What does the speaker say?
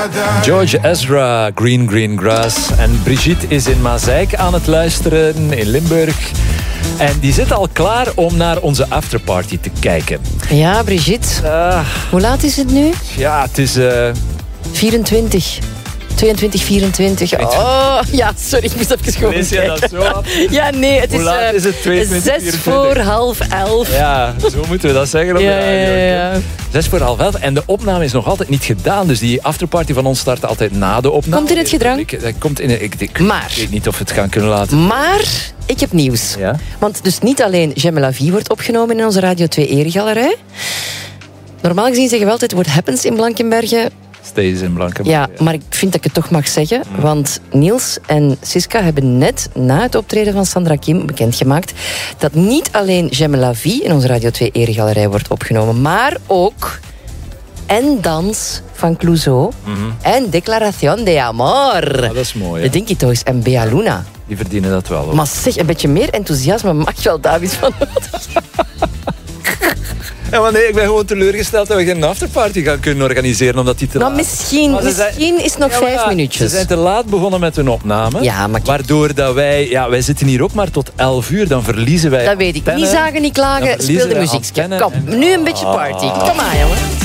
George Ezra, Green Grass. En Brigitte is in Mazeik aan het luisteren in Limburg. En die zit al klaar om naar onze afterparty te kijken. Ja, Brigitte. Hoe laat is het nu? Ja, het is... 22. 22, 24. Oh, ja, sorry, ik moest even gewoon Lees jij dat zo af? Ja, nee, het Hoe laat is het? 22, 6 voor 10:30. Ja, zo moeten we dat zeggen op de radio. 6 voor 10:30. En de opname is nog altijd niet gedaan. Dus die afterparty van ons start altijd na de opname. Komt in het gedrang? Ik weet niet of we het gaan kunnen laten. Maar ik heb nieuws. Ja? Want dus niet alleen J'aime la vie wordt opgenomen in onze Radio 2 Eregalerij. Normaal gezien zeggen we altijd What Happens in Blankenberge. Steeds in Blankenberge. Ja, maar ik vind dat ik het toch mag zeggen. Want Niels en Siska hebben net na het optreden van Sandra Kim bekendgemaakt dat niet alleen J'aime la vie in onze Radio 2 Eregalerij wordt opgenomen, maar ook En Dans van Clouseau en Declaración de Amor. Ah, dat is mooi. De Dinky Toys en Bea Luna. Die verdienen dat wel. Hoor. Maar zeg, een beetje meer enthousiasme mag wel David van Ja, maar nee, ik ben gewoon teleurgesteld dat we geen afterparty gaan kunnen organiseren. Omdat die te Nou, laat... misschien is het nog 5 minuutjes. Ze zijn te laat begonnen met hun opname. Ja, maar waardoor dat wij zitten hier ook maar tot 11:00. Dan verliezen wij dat weet ik. antennen. Niet zagen, niet klagen. Speel de muziek. Kom, nu een beetje party. Kom maar, jongen.